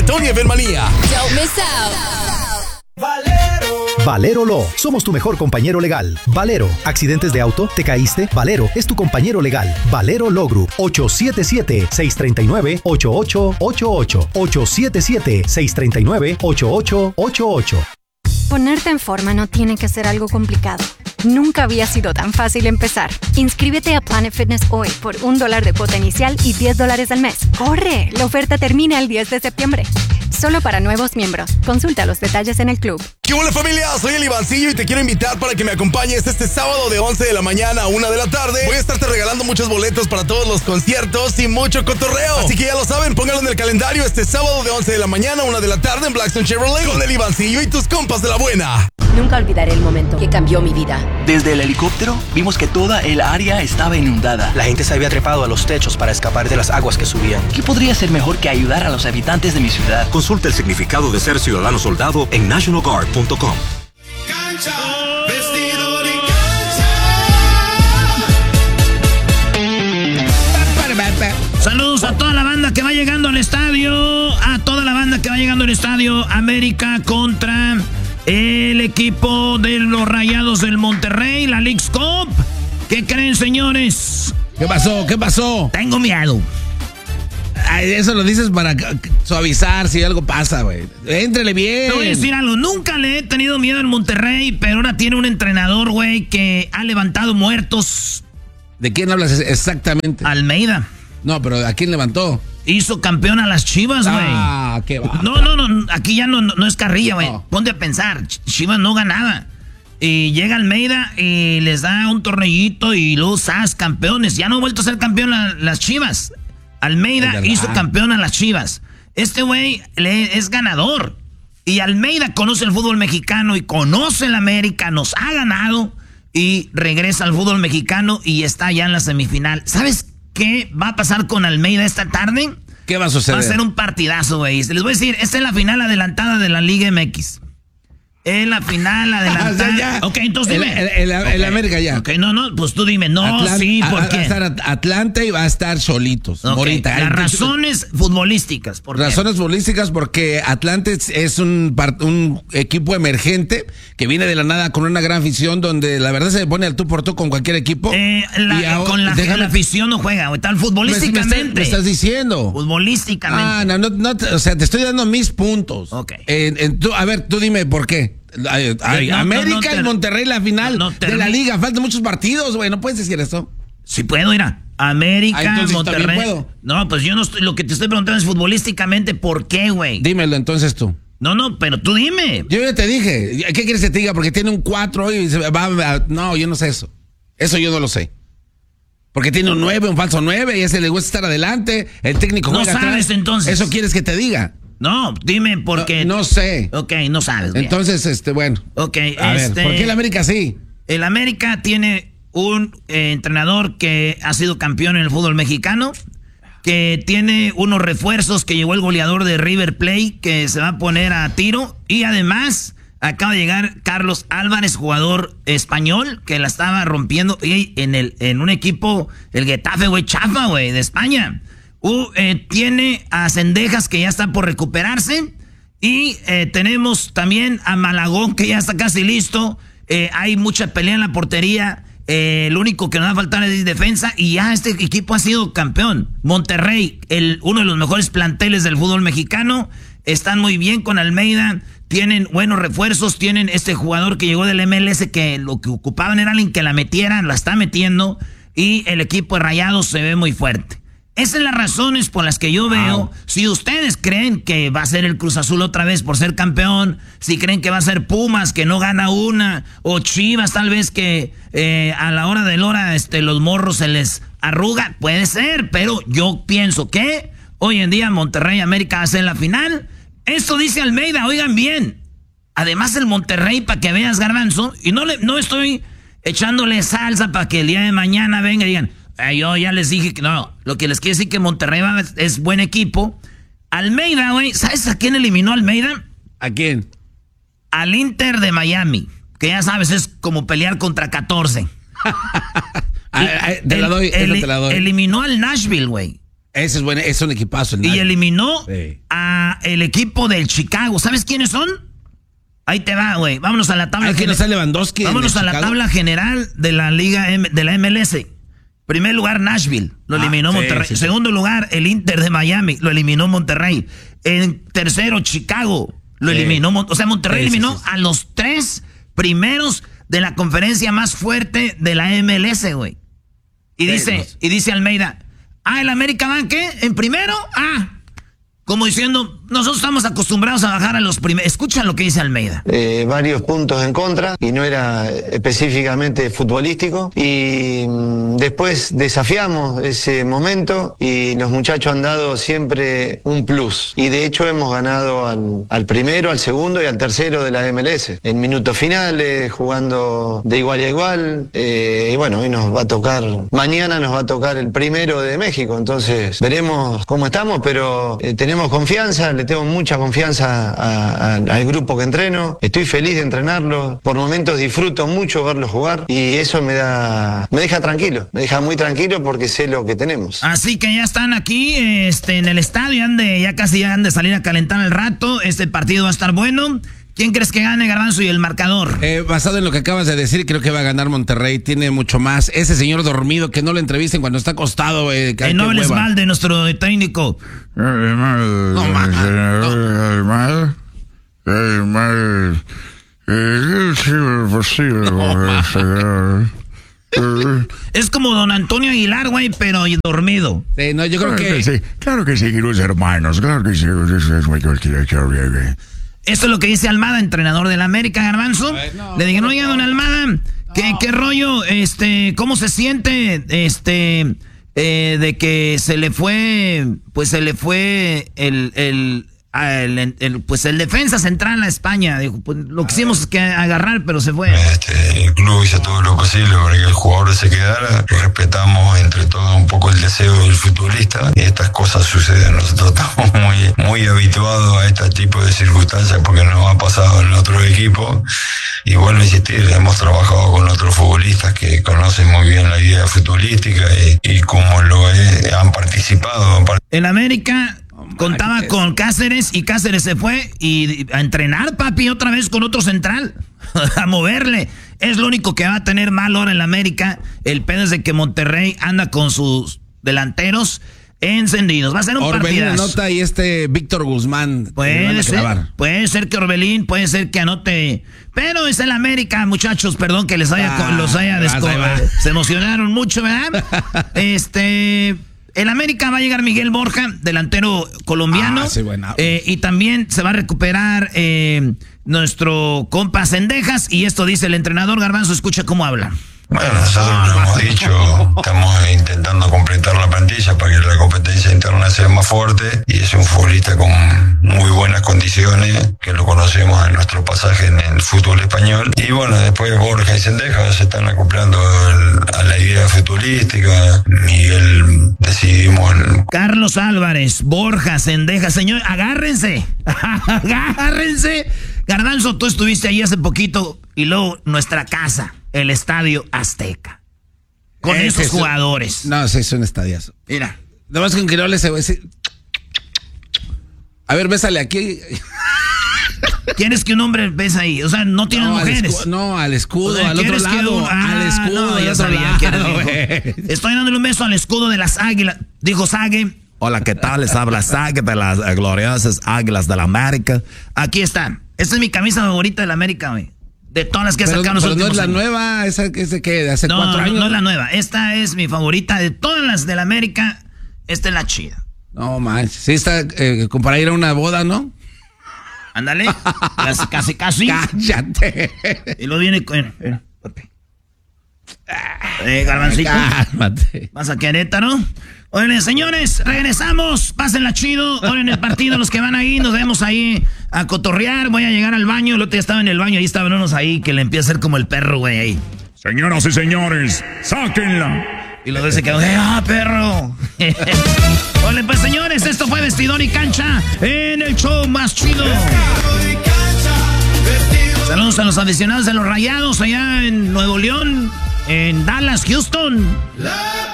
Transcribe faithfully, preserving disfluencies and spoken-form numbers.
Tony Event Manía. Don't miss out. Valero. Valero Law. Somos tu mejor compañero legal. Valero. ¿Accidentes de auto? ¿Te caíste? Valero es tu compañero legal. Valero Law Group. ocho siete siete, seis tres nueve, ocho ocho ocho ocho. ocho siete siete, seis tres nueve, ocho ocho ocho ocho. Ponerte en forma no tiene que ser algo complicado. Nunca había sido tan fácil empezar. Inscríbete a Planet Fitness hoy por un dólar de cuota inicial y diez dólares al mes. ¡Corre! La oferta termina el diez de septiembre. Solo para nuevos miembros. Consulta los detalles en el club. ¿Qué hola familia? Soy el Ivancillo y te quiero invitar para que me acompañes este sábado de once de la mañana a una de la tarde. Voy a estarte regalando muchos boletos para todos los conciertos y mucho cotorreo. Así que ya lo saben, pónganlo en el calendario este sábado de once de la mañana a una de la tarde en Blackstone Chevrolet con el Ivancillo y tus compas de la buena. Nunca olvidaré el momento que cambió mi vida. Desde el helicóptero vimos que toda el área estaba inundada. La gente se había trepado a los techos para escapar de las aguas que subían. ¿Qué podría ser mejor que ayudar a los habitantes de mi ciudad? Consulta el significado de ser ciudadano soldado en national guard punto com. Cancha, vestido de cancha. Saludos a toda la banda que va llegando al estadio. A toda la banda que va llegando al estadio. América contra el equipo de los Rayados del Monterrey, la Leagues Cup. ¿Qué creen, señores? ¿Qué pasó? ¿Qué pasó? Tengo miedo. Ay, eso lo dices para suavizar si algo pasa, güey. Éntrele bien. Te voy a decir algo. Nunca le he tenido miedo al Monterrey, pero ahora tiene un entrenador, güey, que ha levantado muertos. ¿De quién hablas exactamente? Almeida. No, pero ¿a quién levantó? Hizo campeón a las Chivas, güey. Ah, qué va. No, no, no. Aquí ya no, no, no es carrilla, güey. No. Ponte a pensar. Chivas no ganaba. Y llega Almeida y les da un tornillito y luego ¡zas! Campeones. Ya no ha vuelto a ser campeón la, las Chivas. Almeida hizo campeón a las Chivas. Este güey es ganador. Y Almeida conoce el fútbol mexicano y conoce el América. Nos ha ganado y regresa al fútbol mexicano y está ya en la semifinal. ¿Sabes qué va a pasar con Almeida esta tarde? ¿Qué va a suceder? Va a ser un partidazo, güey. Les voy a decir, esta es la final adelantada de la Liga M X. Es la final adelantada. O sea, ok, entonces dime. El, el, el, okay. el América ya. Ok, no, no, pues tú dime. No, Atlant sí, ¿por a, qué? Va a estar Atlanta y va a estar solitos. Okay. Morita. Las razones futbolísticas. ¿Por qué? Razones futbolísticas porque Atlanta es un, un equipo emergente que viene de la nada con una gran afición donde la verdad se pone al tú por tú con cualquier equipo. Eh, la, ahora, con la, déjame, la afición no juega, güey. Tal futbolísticamente. Me, me, me estás diciendo. Futbolísticamente. Ah, no, no, no, o sea, te estoy dando mis puntos. Ok. Eh, eh, tú, a ver, tú dime por qué. Ay, ay, no, América no, no te, y Monterrey la final no, no de la liga. Faltan muchos partidos, güey. No puedes decir eso. Si puedo, mira. América, ah, Monterrey. Puedo. No, pues yo no estoy. Lo que te estoy preguntando es futbolísticamente, ¿por qué, güey? Dímelo entonces tú. No, no, pero tú dime. Yo ya te dije. ¿Qué quieres que te diga? Porque tiene un cuatro y se va a... No, yo no sé eso. Eso yo no lo sé. Porque tiene un nueve, un falso nueve y a ese le gusta estar adelante. El técnico no sabes atrás. Entonces. ¿Eso quieres que te diga? No, dime por qué. No, no sé. Ok, no sabes. Bien. Entonces, este, bueno. Ok, a este, ver, ¿por qué el América sí? El América tiene un eh, entrenador que ha sido campeón en el fútbol mexicano, que tiene unos refuerzos, que llegó el goleador de River Plate, que se va a poner a tiro, y además acaba de llegar Carlos Álvarez, jugador español, que la estaba rompiendo y en, el, en un equipo, el Getafe, güey, chafa, güey, de España. Uh, eh, tiene a Cendejas que ya está por recuperarse y eh, tenemos también a Malagón que ya está casi listo. Eh, hay mucha pelea en la portería. Eh, lo único que nos va a faltar es defensa y ya este equipo ha sido campeón. Monterrey, el, uno de los mejores planteles del fútbol mexicano. Están muy bien con Almeida. Tienen buenos refuerzos. Tienen este jugador que llegó del M L S que lo que ocupaban era alguien que la metieran. La está metiendo y el equipo de Rayados se ve muy fuerte. Esas son las razones por las que yo veo, wow. Si ustedes creen que va a ser el Cruz Azul otra vez por ser campeón, si creen que va a ser Pumas que no gana una, o Chivas tal vez que eh, a la hora de la hora este, los morros se les arruga, puede ser, pero yo pienso que hoy en día Monterrey y América va a ser la final. Esto dice Almeida, oigan bien. Además el Monterrey, para que veas, Garbanzo, y no, le, no estoy echándole salsa para que el día de mañana venga y digan... Yo ya les dije que no, lo que les quiero decir que Monterrey es buen equipo. Almeida, güey, ¿sabes a quién eliminó Almeida? ¿A quién? Al Inter de Miami, que ya sabes, es como pelear contra catorce. Te la doy, el, te la doy. Eliminó al Nashville, güey. Ese es bueno, es un equipazo. Y eliminó sí. a el equipo del Chicago. ¿Sabes quiénes son? Ahí te va, güey. Vámonos a la tabla. ¿Hay quién está Lewandowski? Vámonos a la Chicago? tabla general de la Liga M, de la M L S. Primer lugar, Nashville. Lo ah, eliminó sí, Monterrey. Sí, sí. Segundo lugar, el Inter de Miami. Lo eliminó Monterrey. En tercero, Chicago. Lo sí. eliminó. O sea, Monterrey sí, eliminó sí, sí. a los tres primeros de la conferencia más fuerte de la M L S, güey. Y sí, dice, no sé. y dice Almeida, ah, ¿el América va qué? ¿En primero? Ah, como diciendo, nosotros estamos acostumbrados a bajar a los primeros. Escuchan lo que dice Almeida. Eh, varios puntos en contra y no era específicamente futbolístico. Y mmm, después desafiamos ese momento y los muchachos han dado siempre un plus. Y de hecho hemos ganado al, al primero, al segundo y al tercero de la M L S. En minutos finales, jugando de igual a igual. Eh, y bueno, hoy nos va a tocar, mañana nos va a tocar el primero de México. Entonces veremos cómo estamos, pero eh, tenemos confianza, le tengo mucha confianza a, a, al grupo que entreno, estoy feliz de entrenarlo, por momentos disfruto mucho verlo jugar y eso me da, me deja tranquilo, me deja muy tranquilo porque sé lo que tenemos. Así que ya están aquí este, en el estadio, han de, ya casi ya han de salir a calentar el rato, este partido va a estar bueno. ¿Quién crees que gane, Garbanzo, y el marcador? Eh, basado en lo que acabas de decir, creo que va a ganar Monterrey. Tiene mucho más. Ese señor dormido, que no lo entrevisten cuando está acostado. Eh, eh, no hables mal de nuestro técnico. No, man. Es como don Antonio Aguilar, güey, pero dormido. Sí, no, yo creo claro que... que sí, claro que sí, los hermanos, claro que sí. Esto es lo que dice Almada, entrenador del América, Garbanzo. Ay, no, Le digan, oiga, don Almada, no. ¿qué, ¿qué rollo? Este, ¿cómo se siente? Este, eh, de que se le fue, pues se le fue el, el, el, el pues el defensa central a España. Dijo, pues lo quisimos que agarrar, pero se fue. Este, el club hizo todo lo posible para que el jugador se quedara. Respetamos entre todos un poco el deseo del futbolista y estas cosas suceden. Nosotros estamos muy, muy habituados a este tipo de circunstancias porque nos ha pasado en otros equipos. Y vuelvo a insistir, hemos trabajado con otros futbolistas que conocen muy bien la idea futbolística y, y como lo es, han participado. En América contaba con Cáceres y Cáceres se fue y a entrenar, papi, otra vez con otro central, a moverle. Es lo único que va a tener mal ahora en la América. El pedo es de que Monterrey anda con sus delanteros encendidos. Va a ser un Orbelín partidazo. anota y este Víctor Guzmán. Puede ser, puede ser que Orbelín, puede ser que anote. Pero es el América, muchachos, perdón que les haya, ah, los haya desco- se emocionaron mucho, ¿verdad? este... El América va a llegar Miguel Borja, delantero colombiano. Ah, sí, bueno. eh, y también se va a recuperar eh, nuestro compa Cendejas. Y esto dice el entrenador. Garbanzo, escucha cómo habla. Bueno, nosotros lo hemos dicho, estamos intentando completar la plantilla para que la competencia interna sea más fuerte y es un futbolista con muy buenas condiciones, que lo conocemos en nuestro pasaje en el fútbol español. Y bueno, después Borja y Cendejas se están acoplando el, a la idea futbolística. Miguel decidimos... El... Carlos Álvarez, Borja, Cendejas, señor, agárrense, agárrense. Garbanzo, tú estuviste ahí hace poquito y luego nuestra casa. El Estadio Azteca. Con Ese esos es jugadores. Un, no, sí, es un estadiazo. Mira. Nada más con que no le se va a decir. A ver, bésale aquí. ¿Quieres que un hombre bese ahí? O sea, no tienen no, mujeres. Al no, al escudo, o sea, al otro lado. Un, ah, al escudo, no, ya sabía que era. Estoy dándole un beso al escudo de las águilas. Dijo Sague. Hola, ¿qué tal? Les habla Sague de las gloriosas Águilas de la América. Aquí están. Esta es mi camisa favorita de la América, güey. De todas las que he sacado los últimos años. No es la nueva, esa es de qué, de hace no, cuatro años. No, no es la nueva. Esta es mi favorita de todas las de la América. Esta es la chida. No manches, sí está eh, como para ir a una boda, ¿no? Ándale, casi, casi, casi. Cállate. Y luego viene con... Eh, eh, Garbancito. Cálmate. Vas a Querétaro. Oigan, señores, regresamos. Pásenla chido. Oigan el partido, los que van ahí. Nos vemos ahí a cotorrear. Voy a llegar al baño. El otro día estaba en el baño. Ahí estaban unos ahí que le empieza a hacer como el perro, güey, ahí. Señoras y señores, sáquenla. Y luego se quedó, ¡ah, perro! Oigan, pues, señores, esto fue Vestidor y Cancha en el show más chido. Saludos a los aficionados de los Rayados allá en Nuevo León, en Dallas, Houston.